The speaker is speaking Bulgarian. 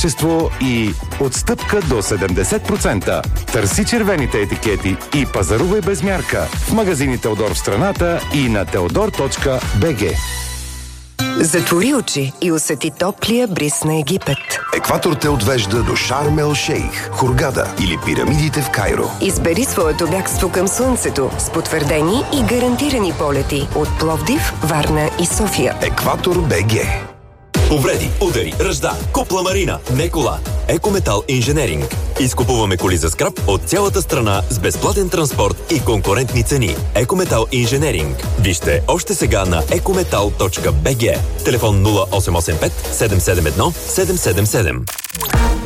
качество и отстъпка до 70%. Търси червените етикети и пазарувай без мярка в магазини Теодор в страната и на teodor.bg. Затвори очи и усети топлия бриз на Египет. Екватор те отвежда до Шарм ел Шейх, Хургада или пирамидите в Кайро. Избери своето бягство към слънцето с потвърдени и гарантирани полети от Пловдив, Варна и София. Екватор БГ. Повреди, удари, ръжда, купла марина, не кола. Екометал Инженеринг. Изкупуваме коли за скрап от цялата страна с безплатен транспорт и конкурентни цени. Екометал Инженеринг. Вижте още сега на ecometal.bg. Телефон 0885 771 777.